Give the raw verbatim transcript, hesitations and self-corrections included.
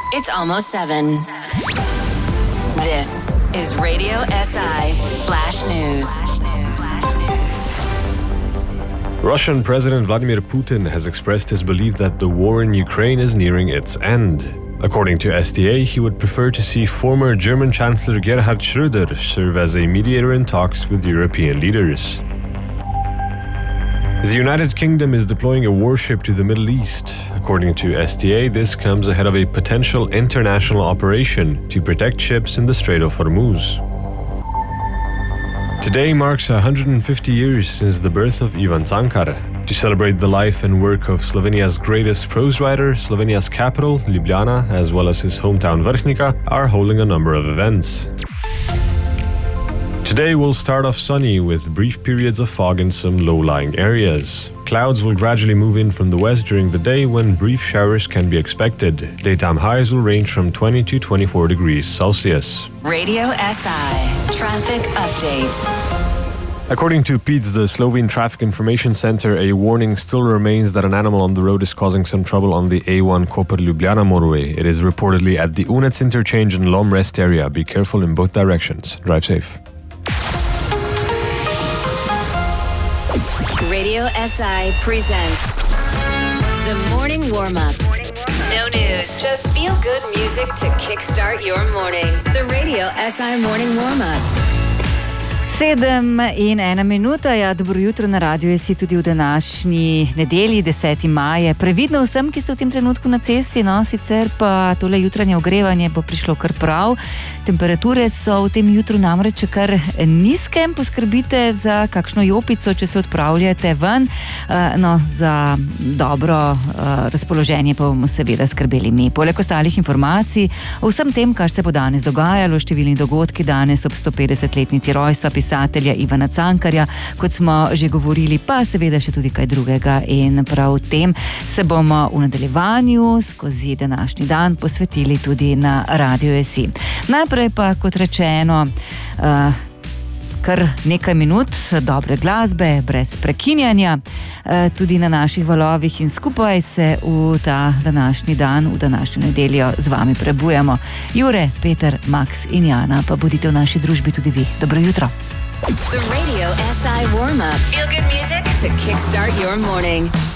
It's almost seven. This is Radio S I Flash News. Russian President Vladimir Putin has expressed his belief that the war in Ukraine is nearing its end. According to S T A, he would prefer to see former German Chancellor Gerhard Schröder serve as a mediator in talks with European leaders. The United Kingdom is deploying a warship to the Middle East. According to S T A, this comes ahead of a potential international operation to protect ships in the Strait of Hormuz. Today marks one hundred fifty years since the birth of Ivan Cankar. To celebrate the life and work of Slovenia's greatest prose writer, Slovenia's capital, Ljubljana, as well as his hometown Vrhnika, are holding a number of events. Today will start off sunny with brief periods of fog in some low-lying areas. Clouds will gradually move in from the west during the day when brief showers can be expected. Daytime highs will range from twenty to twenty-four degrees Celsius. Radio S I Traffic Update. According to P I D S, the Slovene Traffic Information Center, a warning still remains that an animal on the road is causing some trouble on the A one Koper-Ljubljana motorway. It is reportedly at the Unec interchange and Lom rest area. Be careful in both directions. Drive safe. Radio S I presents The Morning Warm-Up. No news, just feel-good music to kickstart your morning. The Radio S I Morning Warm-Up. Sedem in ena minuta, ja, dobro jutro na radiju, jesi tudi v današnji nedelji, deseti maja. Previdno vsem, ki ste v tem trenutku na cesti, no, sicer pa tole jutranje ogrevanje bo prišlo kar prav. Temperature so v tem jutru namreč kar nizke, poskrbite za kakšno jopico, če se odpravljate ven, no, za dobro razpoloženje pa bomo seveda skrbeli mi. Poleg ostalih informacij o vsem tem, kar se bo danes dogajalo, številni dogodki danes ob sto petdesetletnici rojstva pisatelja Ivana Cankarja, kot smo že govorili, pa seveda še tudi kaj drugega, in prav tem se bomo v nadaljevanju skozi današnji dan posvetili tudi na Radio S I. Najprej pa, kot rečeno, uh, kar nekaj minut dobre glasbe, brez prekinjanja, uh, tudi na naših valovih, in skupaj se v ta današnji dan, v današnjo nedeljo z vami prebujamo. Jure, Peter, Max in Jana, pa bodite v naši družbi tudi vi. Dobro jutro. The Radio S I Warm-Up. Feel good music to kickstart your morning.